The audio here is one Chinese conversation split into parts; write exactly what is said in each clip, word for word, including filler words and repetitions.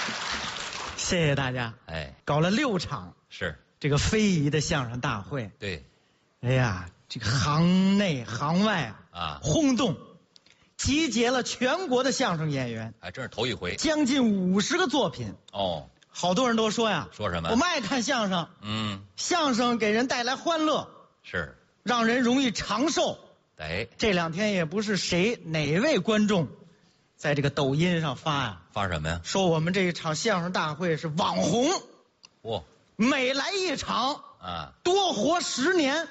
谢谢大家。 哎， 搞了六场是这个非遗的相声大会， 对， 哎呀，这个行内行外啊啊轰动，集结了全国的相声演员， 还真是头一回。 将近五十个作品。 哦， 好多人都说呀， 说什么我们爱看相声， 嗯， 相声给人带来欢乐， 是， 让人容易长寿。 哎， 这两天也不是谁哪位观众，在这个抖音上发呀， 发什么呀？ 说我们这一场相声大会是网红， 哇， 每来一场啊， 多活十年。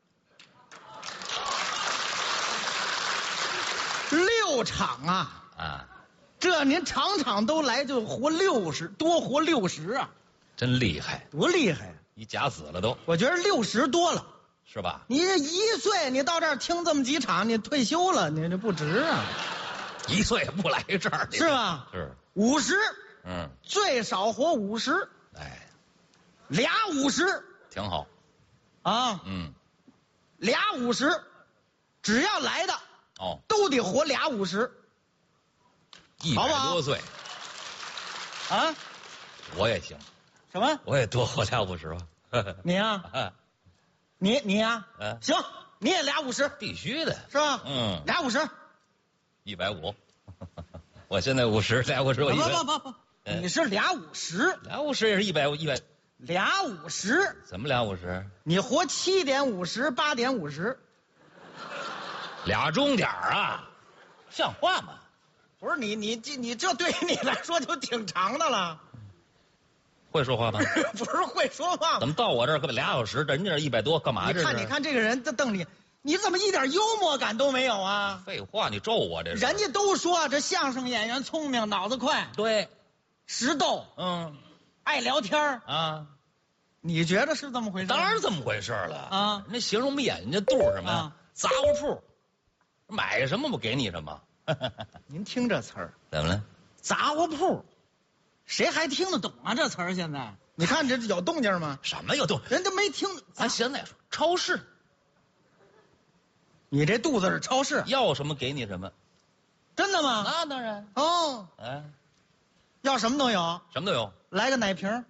六场啊， 啊， 这您场场都来就活六十，多活六十啊， 真厉害， 多厉害呀！ 一假死了都， 我觉得六十多了。 是吧？ 你这一岁，你到这儿听这么几场，你退休了，你这不值啊， 一岁也不来这儿， 是吧？ 是， 五十， 嗯， 最少活五十， 哎， 俩五十挺好， 啊， 嗯， 俩五十，只要来的哦， 都得活俩五十一百好不好多岁， 啊？ 我也行， 什么？ 我也多活俩五十吧。 你呀、你你呀、 嗯行，你也俩五十必须的， 是吧？ 嗯， 俩五十。 一百五，我现在五十，俩五十，我一百， 不不不不， 嗯你是俩五十， 俩五十也是一百一百， 俩五十， 怎么俩五十？ 你活七点五十，八点五十， 俩钟点儿啊，像话吗？ 不是你你这你这对于你来说就挺长的了， 会说话吗？ 不是会说话吗？ 怎么到我这儿根本俩小时，人家这一百多，干嘛这是？ 你看你看这个人，他瞪你，你怎么一点幽默感都没有啊？ 废话，你咒我这是？ 人家都说这相声演员聪明，脑子快， 对， 识逗， 嗯爱聊天儿啊， 你觉得是这么回事？ 当然是这么回事了啊那形容我们眼睛肚儿什么呀？ 啊杂货铺，买什么我给你什么。 您听这词儿， 怎么了？ 杂货铺，谁还听得懂啊？这词儿现在，你看这有动静吗？ 什么有动？ 人都没听。 咱现在说超市， 你这肚子是超市， 要什么给你什么。 真的吗？ 那当然， 哦， 哎， 要什么都有， 什么都有。 来个奶瓶儿，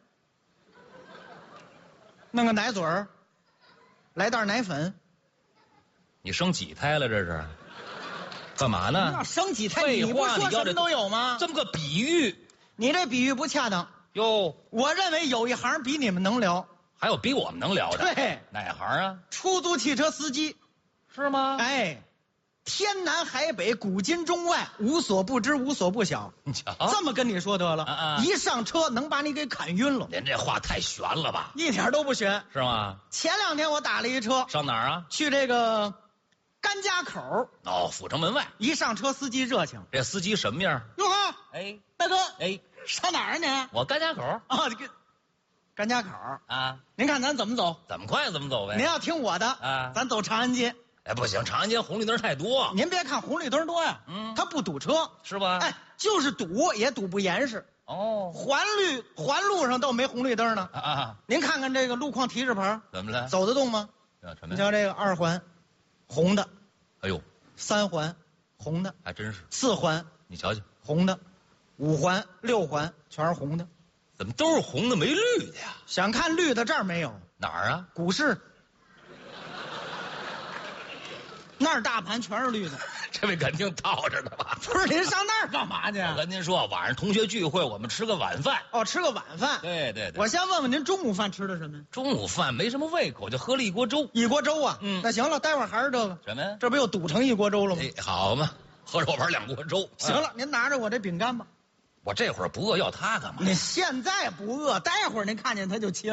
弄个奶嘴儿，来袋奶粉。 你生几胎了？这是干嘛呢要？生几胎， 废你不话，你要这说什么都有吗？ 这么个比喻你这比喻不恰当。 哟， 我认为有一行比你们能聊， 还有比我们能聊的？ 对， 哪行啊？ 出租汽车司机。 是吗？ 哎，天南海北，古今中外，无所不知，无所不晓。 你瞧， 这么跟你说得了， 啊啊一上车能把你给砍晕了， 您这话太悬了吧？ 一点都不悬。 是吗？ 前两天我打了一车， 上哪儿啊？ 去这个甘家口， 哦，阜成门外。 一上车司机热情， 这司机什么样？ 哟呵， 哎大哥， 哎， 上哪儿啊您？ 我甘家口啊，这个甘家口， 啊， 您看咱怎么走？ 怎么快怎么走呗。 您要听我的啊咱走长安街。 哎，不行，长安街红绿灯太多， 您别看红绿灯多呀， 嗯它不堵车， 是吧？ 哎，就是堵也堵不严实。 哦， 环绿环路上都没红绿灯呢。 啊啊， 您看看这个路况提示牌， 怎么了？ 走得动吗？ 啊什么呀？ 你瞧这个二环，红的； 哎呦， 三环，红的； 还真是。 四环， 你瞧瞧， 红的；五环、六环全是红的。 怎么都是红的没绿的呀？ 想看绿的这儿没有， 哪儿啊？ 股市那儿大盘全是绿的。 这位肯定套着的吧？ 不是您上那儿干嘛去？ 我跟您说，晚上同学聚会，我们吃个晚饭。 哦，吃个晚饭。 对对对， 我先问问您中午饭吃的什么呀？ 中午饭没什么胃口，就喝了一锅粥。 一锅粥啊。 嗯那行了，待会儿还是这个， 什么呀？ 这不又堵成一锅粥了吗？ 哎，好嘛，喝着我玩两锅粥。 行了，您拿着我这饼干吧。 我这会儿不饿，要它干嘛？ 你现在不饿，待会儿您看见它就齐了。